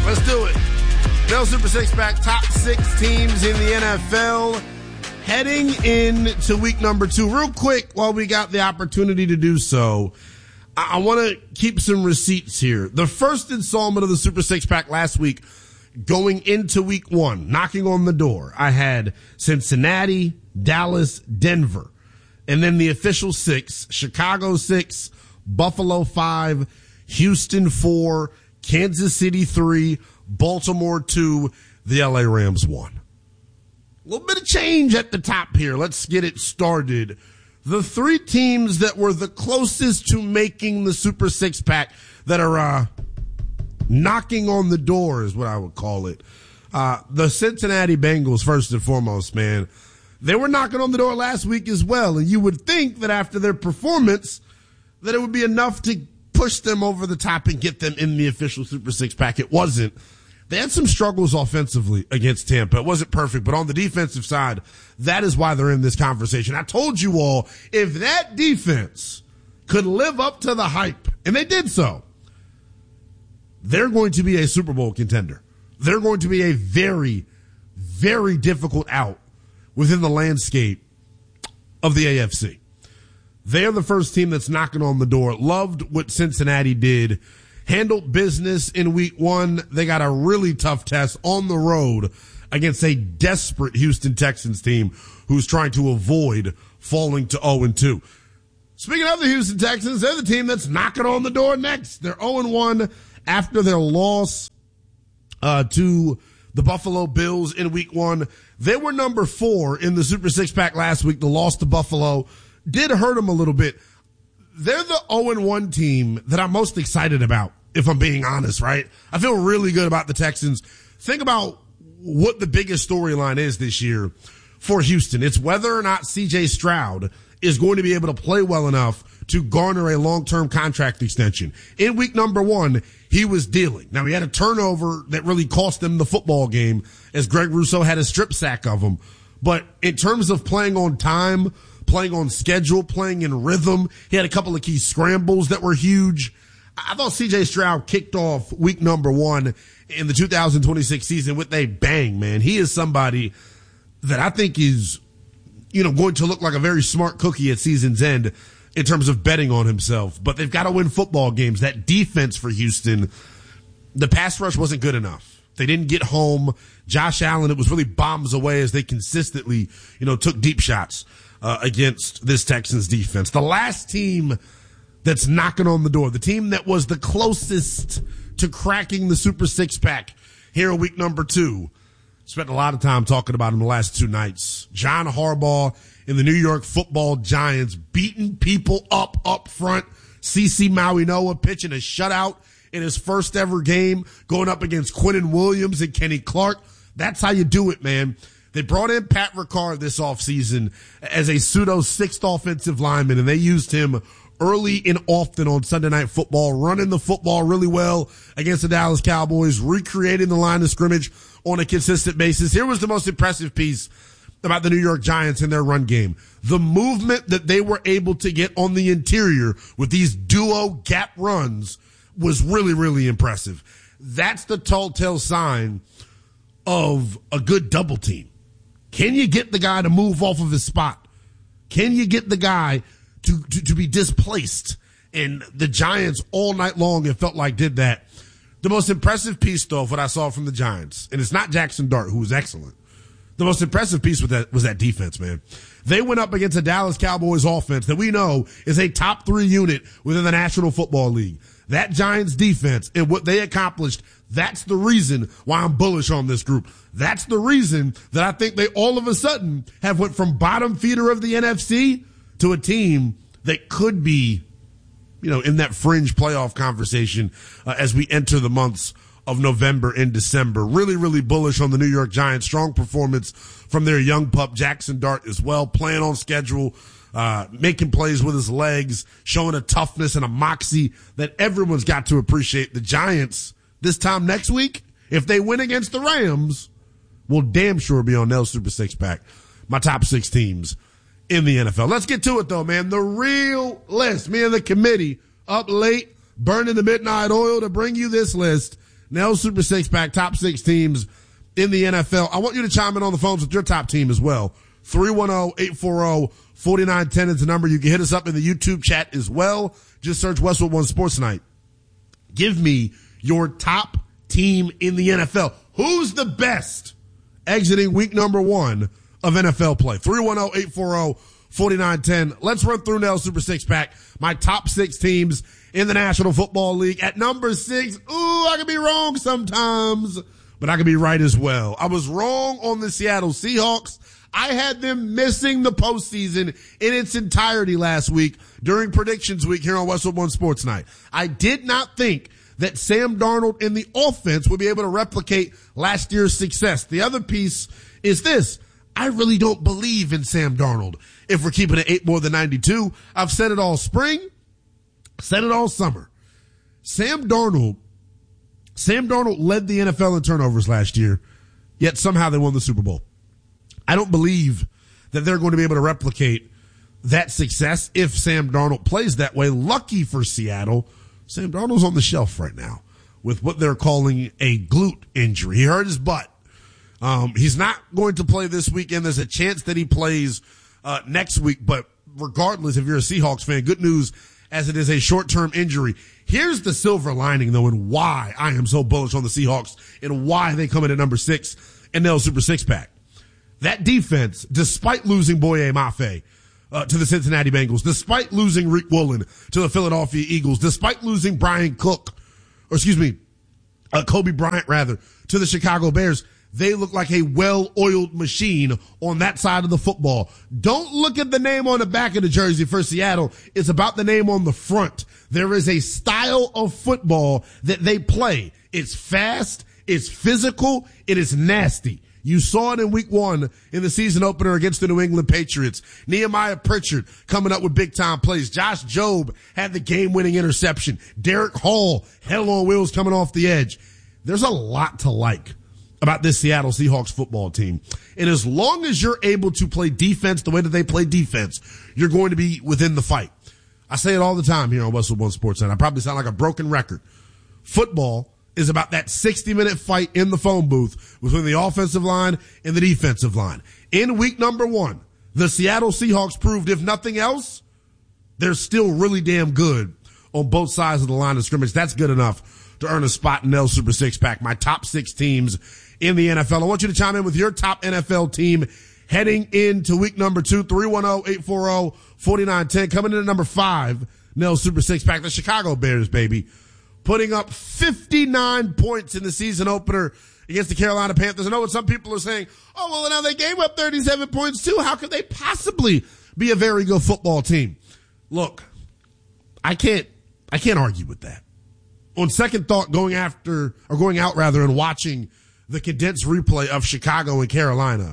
Let's do it. Nell Super Six Pack, top 6 teams in the NFL heading into week number 2. Real quick, while we got the opportunity to do so, I want to keep some receipts here. The first installment of the Super Six Pack last week, going into week 1, knocking on the door, I had Cincinnati, Dallas, Denver. And then the official 6, Chicago 6, Buffalo 5, Houston 4, Kansas City 3, Baltimore 2, the LA Rams 1. A little bit of change at the top here. Let's get it started. The 3 teams that were the closest to making the Super Six Pack that are knocking on the door is what I would call it. The Cincinnati Bengals, first and foremost, man. They were knocking on the door last week as well, and you would think that after their performance that it would be enough to push them over the top and get them in the official Super Six Pack. It wasn't. They had some struggles offensively against Tampa. It wasn't perfect, but on the defensive side, that is why they're in this conversation. I told you all, if that defense could live up to the hype, and they did so, they're going to be a Super Bowl contender. They're going to be a very, very difficult out within the landscape of the AFC. They're the first team that's knocking on the door. Loved what Cincinnati did. Handled business in week 1. They got a really tough test on the road against a desperate Houston Texans team who's trying to avoid falling to 0-2. Speaking of the Houston Texans, they're the team that's knocking on the door next. They're 0-1 after their loss to the Buffalo Bills in week 1. They were number 4 in the Super Six Pack last week. The loss to Buffalo did hurt them a little bit. They're the 0-1 team that I'm most excited about, if I'm being honest, right? I feel really good about the Texans. Think about what the biggest storyline is this year for Houston. It's whether or not C.J. Stroud is going to be able to play well enough to garner a long-term contract extension. In week number 1, he was dealing. Now, he had a turnover that really cost them the football game as Greg Rousseau had a strip sack of him. But in terms of playing on time, playing on schedule, playing in rhythm, he had a couple of key scrambles that were huge. I thought C.J. Stroud kicked off week number 1 in the 2026 season with a bang, man. He is somebody that I think is, going to look like a very smart cookie at season's end in terms of betting on himself. But they've got to win football games. That defense for Houston, the pass rush wasn't good enough. They didn't get home. Josh Allen, it was really bombs away as they consistently, took deep shots against this Texans defense. The last team that's knocking on the door, the team that was the closest to cracking the Super Six Pack here in week number 2. Spent a lot of time talking about him the last 2 nights. John Harbaugh and the New York Football Giants beating people up front. CeCe Mauigoa pitching a shutout in his first ever game, going up against Quinnen Williams and Kenny Clark. That's how you do it, man. They brought in Pat Ricard this offseason as a pseudo 6th offensive lineman, and they used him early and often on Sunday Night Football, running the football really well against the Dallas Cowboys, recreating the line of scrimmage on a consistent basis. Here was the most impressive piece about the New York Giants and their run game. The movement that they were able to get on the interior with these duo gap runs was really, really impressive. That's the telltale sign of a good double team. Can you get the guy to move off of his spot? Can you get the guy to be displaced? And the Giants all night long, it felt like, did that. The most impressive piece, though, of what I saw from the Giants, and it's not Jackson Dart, who was excellent. The most impressive piece was that defense, man. They went up against a Dallas Cowboys offense that we know is a top 3 unit within the National Football League. That Giants defense and what they accomplished, that's the reason why I'm bullish on this group. That's the reason that I think they all of a sudden have went from bottom feeder of the NFC to a team that could be, in that fringe playoff conversation as we enter the months of November and December. Really, really bullish on the New York Giants. Strong performance from their young pup, Jackson Dart, as well. Playing on schedule, making plays with his legs, showing a toughness and a moxie that everyone's got to appreciate. The Giants, this time next week, if they win against the Rams, will damn sure be on Nell's Super Six Pack. My top 6 teams in the NFL. Let's get to it, though, man. The real list. Me and the committee up late, burning the midnight oil to bring you this list. Nell Super Six Pack, top 6 teams in the NFL. I want you to chime in on the phones with your top team as well. 310-840-4910 is the number. You can hit us up in the YouTube chat as well. Just search Westwood One Sports Night. Give me your top team in the NFL. Who's the best exiting week number 1 of NFL play? 310-840-4910. Let's run through Nell Super Six Pack. My top 6 teams in the National Football League. At number 6, I can be wrong sometimes, but I can be right as well. I was wrong on the Seattle Seahawks. I had them missing the postseason in its entirety last week during predictions week here on Westwood One Sports Night. I did not think that Sam Darnold in the offense would be able to replicate last year's success. The other piece is this. I really don't believe in Sam Darnold. If we're keeping it 8 more than 92, I've said it all spring, said it all summer. Sam Darnold led the NFL in turnovers last year, yet somehow they won the Super Bowl. I don't believe that they're going to be able to replicate that success if Sam Darnold plays that way. Lucky for Seattle, Sam Darnold's on the shelf right now with what they're calling a glute injury. He hurt his butt. He's not going to play this weekend. There's a chance that he plays next week, but regardless, if you're a Seahawks fan, good news as it is a short-term injury. Here's the silver lining, though, and why I am so bullish on the Seahawks and why they come in at number 6 in Nell Super Six Pack. That defense, despite losing Boye Mafe to the Cincinnati Bengals, despite losing Rick Woolen to the Philadelphia Eagles, despite losing Kobe Bryant to the Chicago Bears, they look like a well-oiled machine on that side of the football. Don't look at the name on the back of the jersey for Seattle. It's about the name on the front. There is a style of football that they play. It's fast, it's physical, it is nasty. You saw it in week 1 in the season opener against the New England Patriots. Nehemiah Pritchard coming up with big time plays. Josh Jobe had the game winning interception. Derek Hall, hell on wheels coming off the edge. There's a lot to like about this Seattle Seahawks football team. And as long as you're able to play defense the way that they play defense, you're going to be within the fight. I say it all the time here on Westwood One Sports Night. I probably sound like a broken record. Football is about that 60-minute fight in the phone booth between the offensive line and the defensive line. In week number 1, the Seattle Seahawks proved, if nothing else, they're still really damn good on both sides of the line of scrimmage. That's good enough to earn a spot in Nell Super Six Pack. My top 6 teams in the NFL. I want you to chime in with your top NFL team heading into week number 2, 310-840-4910. Coming in at number 5, Nell Super Six Pack, the Chicago Bears, baby. Putting up 59 points in the season opener against the Carolina Panthers. I know what some people are saying, oh, well, now they gave up 37 points too. How could they possibly be a very good football team? Look, I can't argue with that. On second thought, going out and watching the condensed replay of Chicago and Carolina,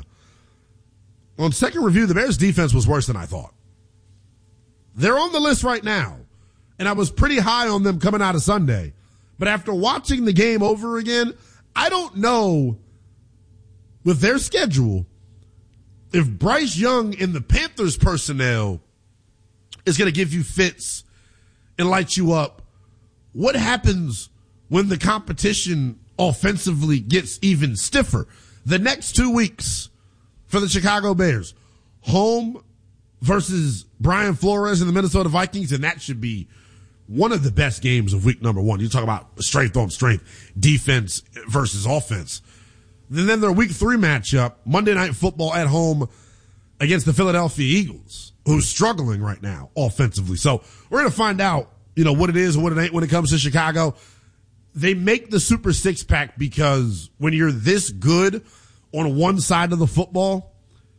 on second review, the Bears defense was worse than I thought. They're on the list right now. And I was pretty high on them coming out of Sunday. But after watching the game over again, I don't know with their schedule if Bryce Young and the Panthers personnel is going to give you fits and light you up. What happens when the competition offensively gets even stiffer? The next 2 weeks for the Chicago Bears, home versus Brian Flores and the Minnesota Vikings, and that should be one of the best games of week number 1. You talk about strength on strength, defense versus offense. And then their week 3 matchup, Monday Night Football at home against the Philadelphia Eagles, who's struggling right now offensively. So we're going to find out, what it is and what it ain't when it comes to Chicago. They make the Super Six Pack because when you're this good on one side of the football,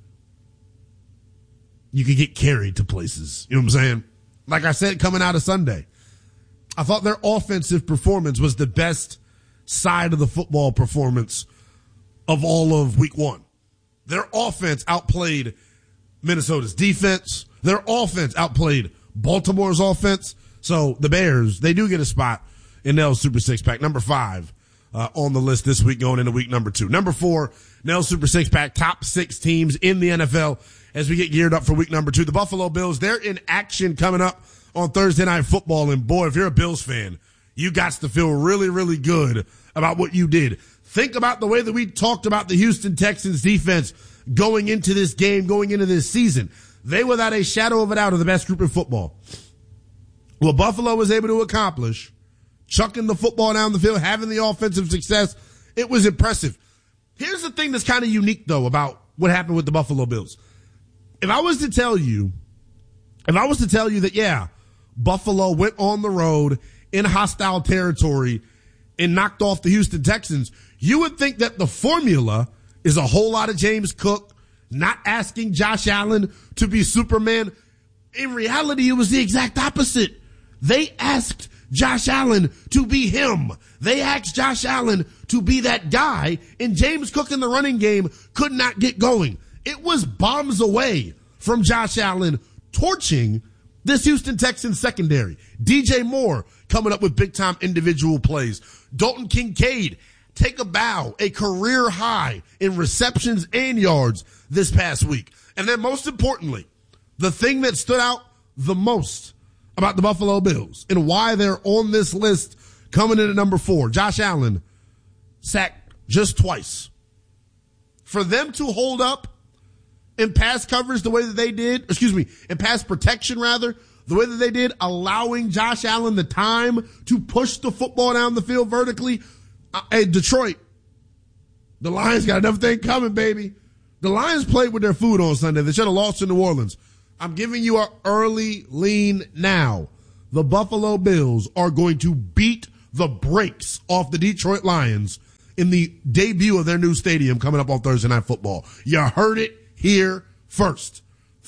you can get carried to places. You know what I'm saying? Like I said, coming out of Sunday, I thought their offensive performance was the best side of the football performance of all of week 1. Their offense outplayed Minnesota's defense. Their offense outplayed Baltimore's offense. So the Bears, they do get a spot in Nell's Super Six Pack, number 5 on the list this week going into week number 2. Number 4, Nell's Super Six Pack, top 6 teams in the NFL as we get geared up for week number 2. The Buffalo Bills, they're in action coming up on Thursday Night Football. And boy, if you're a Bills fan, you got to feel really, really good about what you did. Think about the way that we talked about the Houston Texans defense going into this game, going into this season. They, without a shadow of a doubt, are the best group in football. What Buffalo was able to accomplish, chucking the football down the field, having the offensive success, it was impressive. Here's the thing that's kind of unique, though, about what happened with the Buffalo Bills. If I was to tell you that, yeah, Buffalo went on the road in hostile territory and knocked off the Houston Texans, you would think that the formula is a whole lot of James Cook, not asking Josh Allen to be Superman. In reality, it was the exact opposite. They asked Josh Allen to be him. They asked Josh Allen to be that guy, and James Cook in the running game could not get going. It was bombs away from Josh Allen torching this Houston Texans secondary. DJ Moore coming up with big-time individual plays. Dalton Kincaid, take a bow, a career high in receptions and yards this past week. And then most importantly, the thing that stood out the most about the Buffalo Bills and why they're on this list coming in at number 4, Josh Allen sacked just twice. For them to hold up in pass coverage the way that they did, in pass protection rather, the way that they did, allowing Josh Allen the time to push the football down the field vertically. Hey, Detroit, the Lions got another thing coming, baby. The Lions played with their food on Sunday. They should have lost to New Orleans. I'm giving you an early lean now. The Buffalo Bills are going to beat the brakes off the Detroit Lions in the debut of their new stadium coming up on Thursday Night Football. You heard it here first.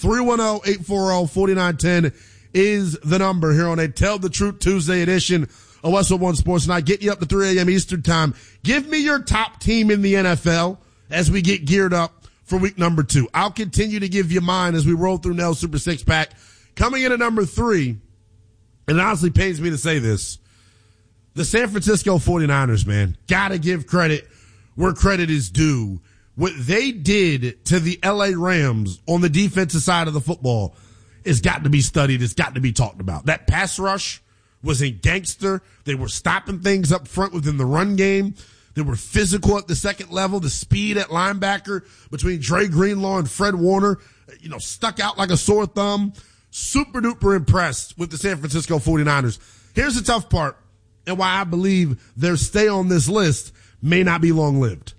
310-840-4910 is the number here on a Tell the Truth Tuesday edition of Westwood One Sports Night. Get you up to 3 a.m. Eastern time. Give me your top team in the NFL as we get geared up for week number 2. I'll continue to give you mine as we roll through Nell's Super Six Pack. Coming in at number 3, and it honestly pains me to say this, the San Francisco 49ers, man. Gotta give credit where credit is due. What they did to the LA Rams on the defensive side of the football has got to be studied. It's got to be talked about. That pass rush was a gangster. They were stopping things up front within the run game. They were physical at the second level. The speed at linebacker between Dre Greenlaw and Fred Warner, stuck out like a sore thumb. Super duper impressed with the San Francisco 49ers. Here's the tough part and why I believe their stay on this list may not be long lived.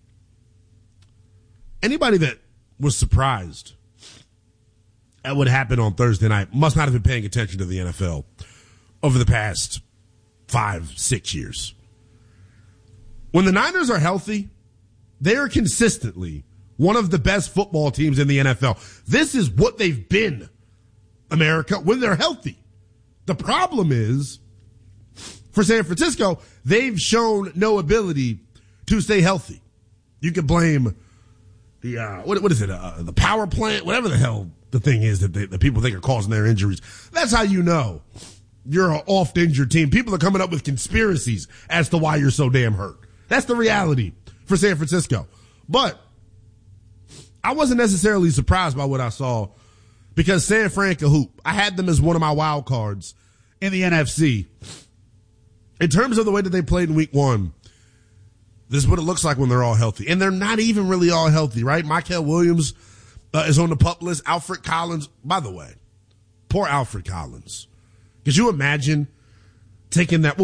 Anybody that was surprised at what happened on Thursday night must not have been paying attention to the NFL over the past 5-6 years. When the Niners are healthy, they are consistently one of the best football teams in the NFL. This is what they've been, America, when they're healthy. The problem is, for San Francisco, they've shown no ability to stay healthy. You could blame the, the power plant, whatever the hell the thing is that the people think are causing their injuries. That's how you know you're an oft-injured team. People are coming up with conspiracies as to why you're so damn hurt. That's the reality for San Francisco. But I wasn't necessarily surprised by what I saw because San Fran can hoop. I had them as one of my wild cards in the NFC. In terms of the way that they played in week 1, this is what it looks like when they're all healthy. And they're not even really all healthy, right? Michael Williams is on the PUP list. Alfred Collins, by the way, poor Alfred Collins. Could you imagine taking that,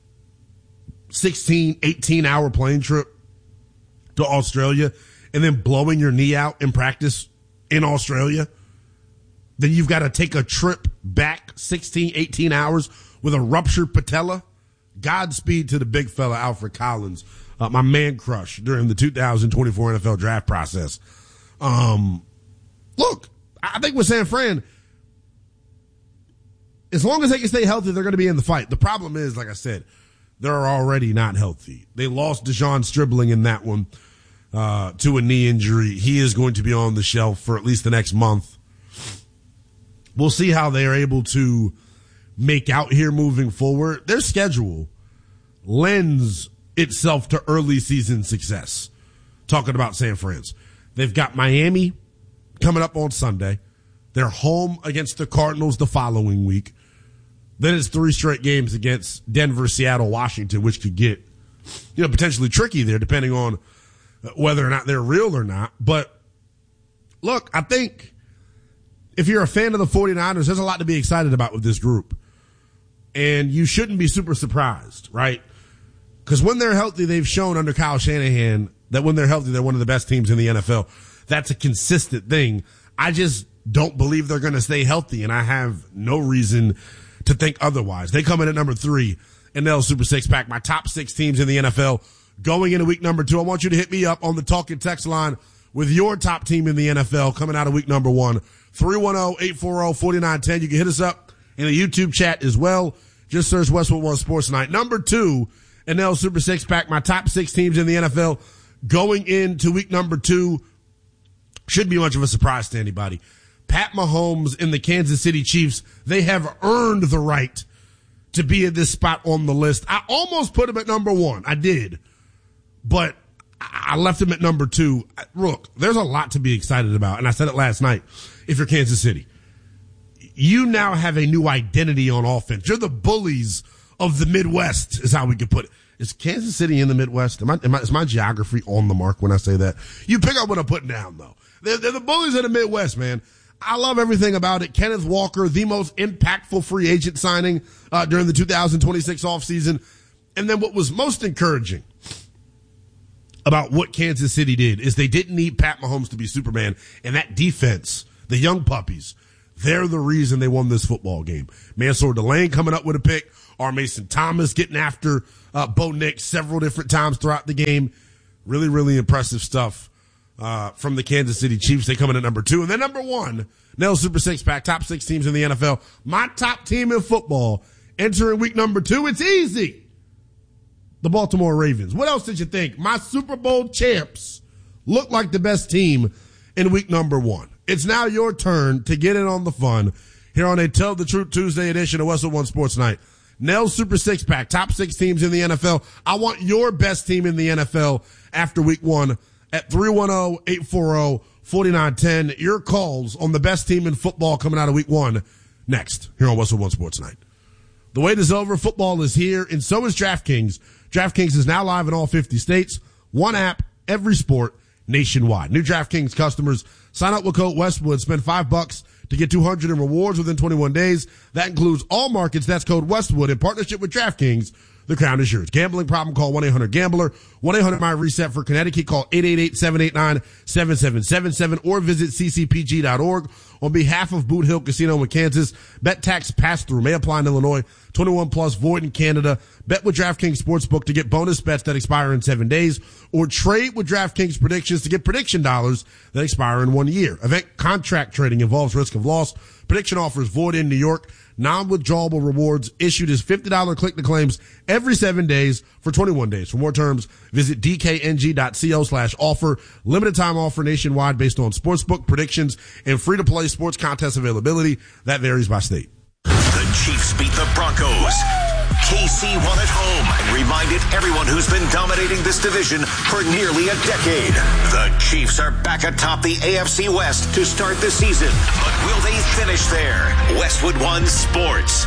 16, 18-hour plane trip to Australia and then blowing your knee out in practice in Australia? Then you've got to take a trip back 16, 18 hours with a ruptured patella. Godspeed to the big fella, Alfred Collins, my man crush during the 2024 NFL draft process. Look, I think with San Fran, as long as they can stay healthy, they're going to be in the fight. The problem is, like I said, they're already not healthy. They lost Dejon Stribling in that one to a knee injury. He is going to be on the shelf for at least the next month. We'll see how they are able to make out here moving forward. Their schedule lends itself to early season success. Talking about San Fran's. They've got Miami coming up on Sunday. They're home against the Cardinals the following week. Then it's 3 straight games against Denver, Seattle, Washington, which could get, potentially tricky there depending on whether or not they're real or not. But look, I think if you're a fan of the 49ers, there's a lot to be excited about with this group. And you shouldn't be super surprised, right? Because when they're healthy, they've shown under Kyle Shanahan that when they're healthy, they're one of the best teams in the NFL. That's a consistent thing. I just don't believe they're going to stay healthy, and I have no reason to think otherwise. They come in at number 3 in the Super Six Pack, my top 6 teams in the NFL going into week number 2. I want you to hit me up on the talking text line with your top team in the NFL coming out of week number 1. 310-840-4910. You can hit us up in the YouTube chat as well. Just search Westwood One Sports Night. Number 2, NL Super Six Pack, my top 6 teams in the NFL going into week number 2. Shouldn't be much of a surprise to anybody. Pat Mahomes and the Kansas City Chiefs, they have earned the right to be at this spot on the list. I almost put him at number 1. I did. But I left him at number 2. Look, there's a lot to be excited about. And I said it last night. If you're Kansas City, you now have a new identity on offense. You're the bullies of the Midwest is how we could put it. Is Kansas City in the Midwest? Is my geography on the mark when I say that? You pick up what I'm putting down, though. They're the bullies of the Midwest, man. I love everything about it. Kenneth Walker, the most impactful free agent signing during the 2026 offseason. And then what was most encouraging about what Kansas City did is they didn't need Pat Mahomes to be Superman. And that defense, the young puppies, they're the reason they won this football game. Mansour Delane coming up with a pick. R. Mason Thomas getting after Bo Nix several different times throughout the game. Really, really impressive stuff from the Kansas City Chiefs. They come in at number 2. And then number 1, Nell Super Six Pack, top 6 teams in the NFL. My top team in football entering week number 2. It's easy. The Baltimore Ravens. What else did you think? My Super Bowl champs look like the best team in week number 1. It's now your turn to get in on the fun here on a Tell the Truth Tuesday edition of Westwood One Sports Night. Nell Super Six Pack, top 6 teams in the NFL. I want your best team in the NFL after week 1 at 310-840-4910. Your calls on the best team in football coming out of week 1 next here on Westwood One Sports Night. The wait is over. Football is here, and so is DraftKings. DraftKings is now live in all 50 states. One app, every sport, nationwide. New DraftKings customers sign up with code Westwood. Spend $5 to get $200 in rewards within 21 days. That includes all markets. That's code Westwood in partnership with DraftKings. The crown is yours. Gambling problem? Call 1-800-GAMBLER. 1-800-MY-RESET for Connecticut. Call 888-789-7777 or visit ccpg.org. On behalf of Boot Hill Casino in Kansas, bet tax pass-through may apply in Illinois. 21 plus, void in Canada. Bet with DraftKings Sportsbook to get bonus bets that expire in 7 days, or trade with DraftKings Predictions to get prediction dollars that expire in 1 year. Event contract trading involves risk of loss. Prediction offers void in New York. Non-withdrawable rewards issued as $50 click-to-claims every 7 days for 21 days. For more terms, visit dkng.co/offer. Limited time offer nationwide based on sportsbook predictions and free-to-play sports contest availability. That varies by state. The Chiefs beat the Broncos. KC won at home and reminded everyone who's been dominating this division for nearly a decade. The Chiefs are back atop the AFC West to start the season. But will they finish there? Westwood One Sports.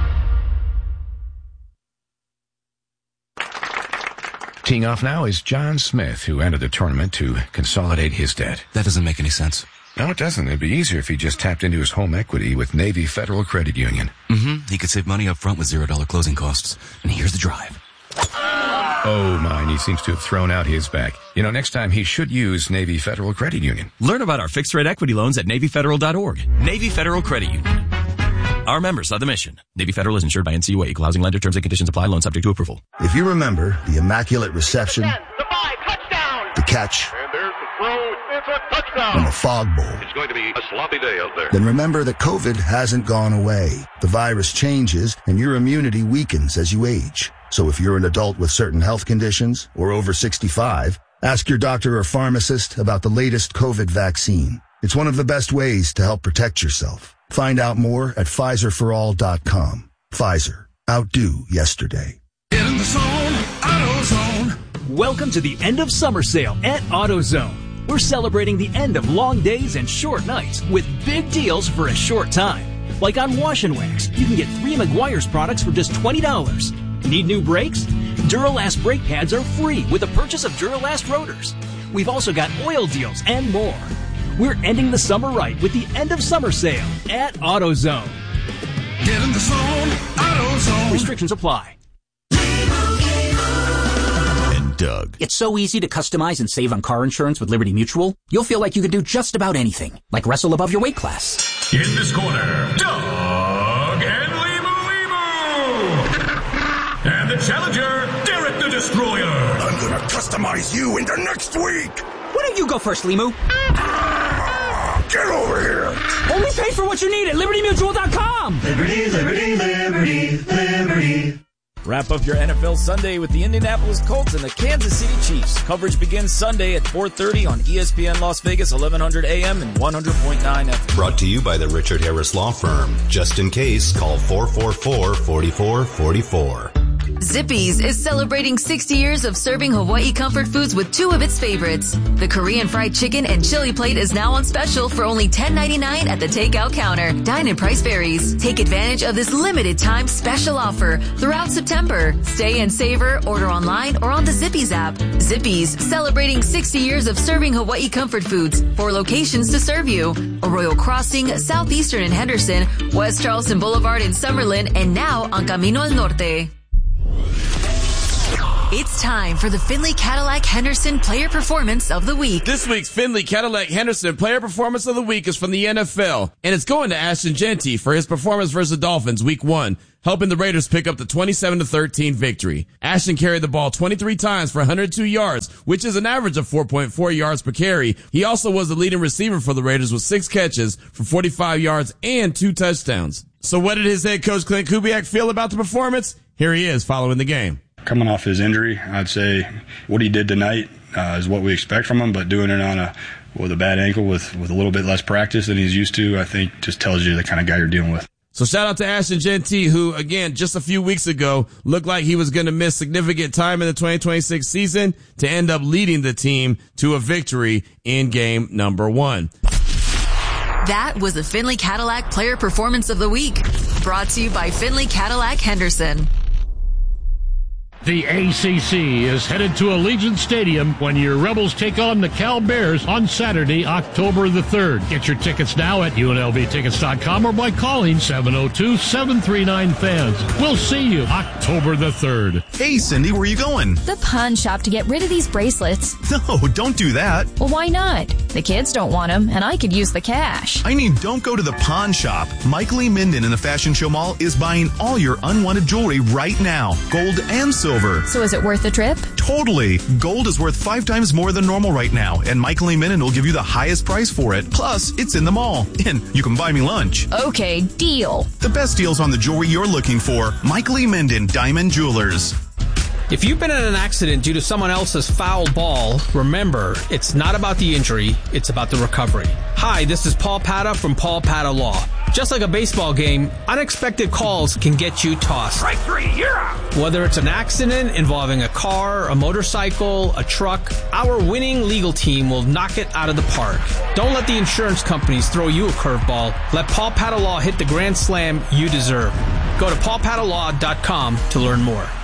Teeing off now is John Smith, who entered the tournament to consolidate his debt. That doesn't make any sense. No, it doesn't. It'd be easier if he just tapped into his home equity with Navy Federal Credit Union. He could save money up front with $0 closing costs. And here's the drive. Oh, mine. He seems to have thrown out his back. You know, next time he should use Navy Federal Credit Union. Learn about our fixed-rate equity loans at NavyFederal.org. Navy Federal Credit Union. Our members are the mission. Navy Federal is insured by NCUA. Equal housing lender. Terms and conditions apply. Loan subject to approval. If you remember the immaculate reception, the catch, and there's the throw. It's a touchdown. and the fog bowl, It's going to be a sloppy day out there. then remember that COVID hasn't gone away. The virus changes and your immunity weakens as you age. So if you're an adult with certain health conditions or over 65, ask your doctor or pharmacist about the latest COVID vaccine. It's one of the best ways to help protect yourself. Find out more at PfizerForAll.com. Pfizer. Outdo yesterday. Get in the zone, AutoZone. Welcome to the end of summer sale at AutoZone. We're celebrating the end of long days and short nights with big deals for a short time. Like on Wash and Wax, you can get 3 Meguiar's products for just $20. Need new brakes? Duralast brake pads are free with the purchase of Duralast rotors. We've also got oil deals and more. We're ending the summer right with the end of summer sale at AutoZone. Get in the zone, AutoZone. Restrictions apply. And Doug. It's so easy to customize and save on car insurance with Liberty Mutual. You'll feel like you can do just about anything, like wrestle above your weight class. In this corner, Doug and and the challenger, Derek the Destroyer. I'm gonna customize you into next week. Why don't you go first, Limu? Get over here. Only pay for what you need at LibertyMutual.com. Liberty, liberty, liberty, liberty. Wrap up your NFL Sunday with the Indianapolis Colts and the Kansas City Chiefs. Coverage begins Sunday at 4:30 on ESPN Las Vegas, 1100 AM and 100.9 FM. Brought to you by the Richard Harris Law Firm. Just in case, call 444-4444. Zippy's is celebrating 60 years of serving Hawaii comfort foods with 2 of its favorites. The Korean fried chicken and chili plate is now on special for only $10.99 at the takeout counter. Dine-in price varies. Take advantage of this limited time special offer throughout September. Stay and savor, order online or on the Zippy's app. Zippy's, celebrating 60 years of serving Hawaii comfort foods. 4 locations to serve you. Arroyo Crossing, Southeastern in Henderson, West Charleston Boulevard in Summerlin, and now on Camino al Norte. It's time for the Findlay Cadillac Henderson Player Performance of the Week. This week's Findlay Cadillac Henderson Player Performance of the Week is from the NFL, and it's going to Ashton Jeanty for his performance versus the Dolphins Week 1, helping the Raiders pick up the 27-13 victory. Ashton carried the ball 23 times for 102 yards, which is an average of 4.4 yards per carry. He also was the leading receiver for the Raiders with 6 catches for 45 yards and 2 touchdowns. So what did his head coach Clint Kubiak feel about the performance? Here he is following the game. Coming off his injury, I'd say what he did tonight is what we expect from him, but doing it with a bad ankle with a little bit less practice than he's used to, I think just tells you the kind of guy you're dealing with. So shout out to Ashton Jeanty, who, again, just a few weeks ago looked like he was going to miss significant time in the 2026 season to end up leading the team to a victory in game number 1. That was the Findlay Cadillac Player Performance of the Week, brought to you by Findlay Cadillac Henderson. The ACC is headed to Allegiant Stadium when your Rebels take on the Cal Bears on Saturday, October the 3rd. Get your tickets now at UNLVtickets.com or by calling 702-739-FANS. We'll see you October the 3rd. Hey, Cindy, where are you going? The pawn shop to get rid of these bracelets. No, don't do that. Well, why not? The kids don't want them, and I could use the cash. I mean, don't go to the pawn shop. Mike Lee Minden in the Fashion Show Mall is buying all your unwanted jewelry right now. Gold and silver. So is it worth the trip? Totally. Gold is worth 5 times more than normal right now, and Michael Lee Minden will give you the highest price for it. Plus, it's in the mall, and you can buy me lunch. Okay, deal. The best deals on the jewelry you're looking for. Michael Lee Minden, Diamond Jewelers. If you've been in an accident due to someone else's foul ball, remember, it's not about the injury, it's about the recovery. Hi, this is Paul Pata from Paul Pata Law. Just like a baseball game, unexpected calls can get you tossed. Strike 3, you're out. Whether it's an accident involving a car, a motorcycle, a truck, our winning legal team will knock it out of the park. Don't let the insurance companies throw you a curveball. Let Paul Pata Law hit the grand slam you deserve. Go to paulpatalaw.com to learn more.